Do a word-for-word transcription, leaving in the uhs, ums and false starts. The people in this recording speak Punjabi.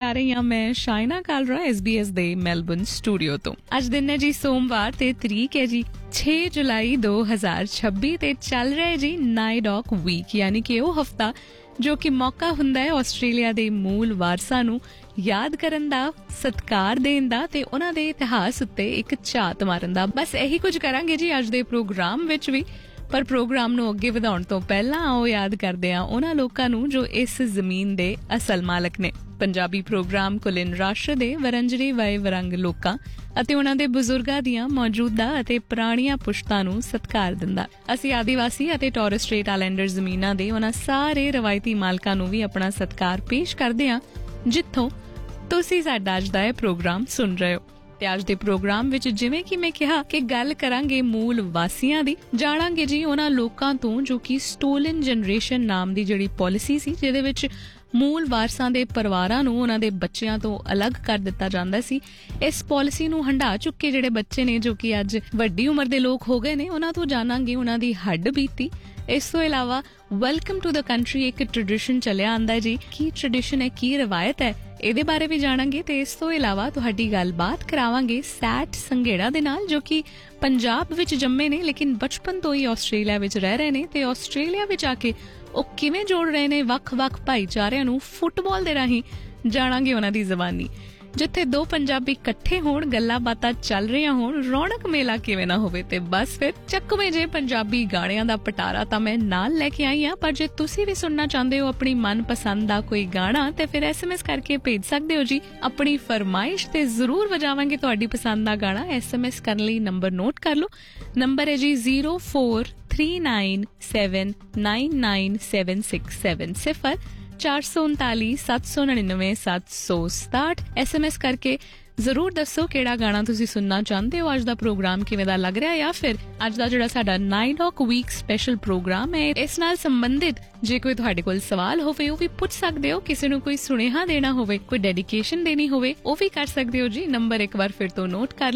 ਆ ਰਹੀ ਹਾਂ ਮੈਂ Shaina Kalra S B S ਦੇ ਮੈਲਬਨ ਸਟੂਡੀਓ ਤੋਂ। ਅੱਜ ਦਿਨ ਹੈ ਜੀ ਸੋਮਵਾਰ ਤੇ ਤਰੀਕ ਹੈ ਜੀ ਛੇ ਜੁਲਾਈ ਦੋ ਹਜ਼ਾਰ ਛੱਬੀ ਤੇ ਚੱਲ ਰਿਹਾ ਜੀ ਨਾਈਡੌਕ ਵੀਕ, ਯਾਨੀ ਕਿ ਉਹ ਹਫਤਾ ਜੋ ਕਿ ਮੌਕਾ ਹੁੰਦਾ ਹੈ ਆਸਟ੍ਰੇਲੀਆ ਦੇ ਮੂਲ ਵਾਰਸਾਂ ਨੂੰ ਯਾਦ ਕਰਨ ਦਾ, ਸਤਿਕਾਰ ਦੇਣ ਦਾ ਤੇ ਉਹਨਾਂ ਦੇ ਇਤਿਹਾਸ ਉੱਤੇ ਇੱਕ ਝਾਤ ਮਾਰਨ ਦਾ। ਬਸ ਇਹੀ ਕੁਝ ਕਰਾਂਗੇ ਜੀ ਅੱਜ ਦੇ ਪ੍ਰੋਗਰਾਮ ਵਿੱਚ ਵੀ। ਪਰ ਪ੍ਰੋਗਰਾਮ ਨੂੰ ਅੱਗੇ ਵਧਾਉਣ ਤੋਂ ਪਹਿਲਾਂ ਆਓ ਯਾਦ ਕਰਦੇ ਹਾਂ ਉਹਨਾਂ ਲੋਕਾਂ ਨੂੰ ਜੋ ਇਸ ਜ਼ਮੀਨ ਦੇ ਅਸਲ ਮਾਲਕ ਨੇ। ਪੰਜਾਬੀ ਪ੍ਰੋਗਰਾਮ ਕੁਲਿਨ ਰਾਸ਼ਟਰ ਦੇ ਵਰੰਜਰੀ ਵਾਏ ਵਰੰਗ ਲੋਕਾਂ ਅਤੇ ਉਹਨਾਂ ਦੇ ਬਜ਼ੁਰਗਾਂ ਦੀਆਂ ਮੌਜੂਦਾ ਅਤੇ ਪੁਰਾਣੀਆਂ ਪੁਸ਼ਤਾਂ ਨੂੰ ਸਤਿਕਾਰ ਦਿੰਦਾ। ਅਸੀਂ ਆਦੀਵਾਸੀ ਅਤੇ ਟੋਰਸ ਸਟ੍ਰੇਟ ਆਈਲੈਂਡਰ ਜ਼ਮੀਨਾਂ ਦੇ ਉਹਨਾਂ ਸਾਰੇ ਰਵਾਇਤੀ ਮਾਲਕਾਂ ਨੂੰ ਵੀ ਆਪਣਾ ਸਤਿਕਾਰ ਪੇਸ਼ ਕਰਦੇ ਹਾਂ ਜਿੱਥੋਂ ਤੁਸੀਂ ਸਾਡਾ ਅੱਜ ਦਾ ਇਹ ਪ੍ਰੋਗਰਾਮ ਸੁਣ ਰਹੇ ਹੋ। ਤੇ ਅੱਜ ਦੇ ਪ੍ਰੋਗਰਾਮ ਵਿੱਚ ਜਿਵੇਂ ਕਿ ਮੈਂ ਕਿਹਾ ਕਿ ਗੱਲ ਕਰਾਂਗੇ ਮੂਲ ਵਾਸੀਆਂ ਦੀ, ਜਾਣਾਂਗੇ ਜੀ ਉਹਨਾਂ ਲੋਕਾਂ ਤੋਂ ਜੋ ਕਿ ਸਟੋਲਨ ਜਨਰੇਸ਼ਨ ਨਾਮ ਦੀ ਜਿਹੜੀ ਪਾਲਿਸੀ ਸੀ ਜਿਹਦੇ ਵਿੱਚ ਮੂਲ ਵਾਰਸਾਂ ਦੇ ਪਰਿਵਾਰਾਂ ਨੂੰ ਉਹਨਾਂ ਦੇ ਬੱਚਿਆਂ ਤੋਂ ਅਲੱਗ ਕਰ ਦਿੱਤਾ ਜਾਂਦਾ ਸੀ। ਇਸ ਪਾਲਿਸੀ ਨੂੰ ਹੰਢਾ ਚੁੱਕੇ ਜਿਹੜੇ ਬੱਚੇ ਨੇ ਜੋ ਕਿ ਅੱਜ ਵੱਡੀ ਉਮਰ ਦੇ ਲੋਕ ਹੋ ਗਏ ਨੇ, ਉਹਨਾਂ ਤੋਂ ਜਾਣਾਂਗੇ ਉਹਨਾਂ ਦੀ ਹੱਡ ਬੀਤੀ। ਇਸ ਤੋਂ ਇਲਾਵਾ ਵੈਲਕਮ ਟੂ ਦ ਕੰਟਰੀ ਇੱਕ ਟ੍ਰੈਡੀਸ਼ਨ ਚੱਲਿਆ ਆਂਦਾ ਜੀ। ਕੀ ਟ੍ਰੈਡੀਸ਼ਨ ਹੈ, ਕੀ ਰਵਾਇਤ ਹੈ, ਇਹਦੇ ਬਾਰੇ ਵੀ ਜਾਣਾਂਗੇ। ਤੇ ਇਸ ਤੋਂ ਇਲਾਵਾ ਤੁਹਾਡੀ ਗੱਲਬਾਤ ਕਰਾਵਾਂਗੇ ਸੈਟ ਸੰਘੇੜਾ ਦੇ ਨਾਲ ਜੋ ਕਿ ਪੰਜਾਬ ਵਿੱਚ ਜੰਮੇ ਨੇ ਲੇਕਿਨ ਬਚਪਨ ਤੋਂ ਹੀ ਆਸਟ੍ਰੇਲੀਆ ਵਿੱਚ ਰਹਿ ਰਹੇ ਨੇ ਤੇ ਆਸਟ੍ਰੇਲੀਆ ਵਿੱਚ ਆ ਕੇ ਉਹ ਕਿਵੇਂ ਜੋੜ ਰਹੇ ਨੇ ਵੱਖ-ਵੱਖ ਭਾਈਚਾਰਿਆਂ ਨੂੰ ਫੁੱਟਬਾਲ ਦੇ ਰਾਹੀਂ। ਜਾਣਾਂਗੇ ਉਹਨਾਂ ਦੀ ਜ਼ਬਾਨੀ। ਜਿੱਥੇ ਦੋ ਪੰਜਾਬੀ ਇਕੱਠੇ ਹੋਣ, ਗੱਲਾਂ ਬਾਤਾਂ ਚੱਲ ਰਹੀਆਂ ਹੋਣ, ਰੌਣਕ ਮੇਲਾ ਕਿਵੇਂ ਨਾ ਹੋਵੇ। ਤੇ ਬਸ ਫਿਰ ਚੱਕਵੇਂ ਜੇ ਪੰਜਾਬੀ ਗਾਣਿਆਂ ਦਾ ਪਟਾਰਾ ਤਾਂ ਮੈਂ ਨਾਲ ਲੈ ਕੇ ਆਈ ਹਾਂ। ਪਰ ਜੇ ਤੁਸੀਂ ਵੀ ਸੁਣਨਾ ਚਾਹੁੰਦੇ ਹੋ ਆਪਣੀ ਮਨਪਸੰਦ ਦਾ ਕੋਈ ਗਾਣਾ ਤੇ ਫਿਰ ਐਸ ਐਮ ਐਸ ਕਰਕੇ ਭੇਜ ਸਕਦੇ ਹੋ ਜੀ ਆਪਣੀ ਫਰਮਾਇਸ਼ ਤੇ ਜ਼ਰੂਰ ਵਜਾਵਾਂਗੇ ਤੁਹਾਡੀ ਪਸੰਦ ਦਾ ਗਾਣਾ। ਐਸ ਐਮ ਐਸ ਕਰਨ ਲਈ ਨੰਬਰ ਨੋਟ ਕਰ ਲਓ। ਨੰਬਰ ਹੈ ਜੀ zero four three nine seven nine nine seven six seven ਸਿਫਰ ਚਾਰ ਸੌ ਉਨਤਾਲੀ ਸੱਤ ਸੌ ਨੜਿਨਵੇਂ ਸੱਤ ਸੌ ਸਤਾਹਠ। ਐਸ ਐਮ ਐਸ ਕਰਕੇ ਜ਼ਰੂਰ ਦੱਸੋ ਕਿਹੜਾ ਗਾਣਾ ਤੁਸੀਂ ਸੁਣਨਾ ਚਾਹੁੰਦੇ ਹੋ, ਅੱਜ ਦਾ ਪ੍ਰੋਗਰਾਮ ਕਿਵੇਂ ਦਾ ਲੱਗ ਰਿਹਾ, ਜਾਂ ਫਿਰ ਅੱਜ ਦਾ ਜਿਹੜਾ ਸਾਡਾ ਨਾਈਡੌਕ ਵੀਕ ਸਪੈਸ਼ਲ ਪ੍ਰੋਗਰਾਮ ਹੈ ਇਸ ਨਾਲ ਸੰਬੰਧਿਤ ਜੇ ਕੋਈ ਤੁਹਾਡੇ ਕੋਲ ਸਵਾਲ ਹੋਵੇ ਉਹ ਵੀ ਪੁੱਛ ਸਕਦੇ ਹੋ। ਕਿਸੇ ਨੂੰ ਕੋਈ ਸੁਨੇਹਾ ਦੇਣਾ ਹੋਵੇ, ਕੋਈ ਡੈਡੀਕੇਸ਼ਨ ਦੇਣੀ ਹੋਵੇ ਉਹ ਵੀ ਕਰ ਸਕਦੇ ਹੋ ਜੀ। ਨੰਬਰ ਇੱਕ ਵਾਰ ਫਿਰ ਤੋਂ ਨੋਟ ਕਰ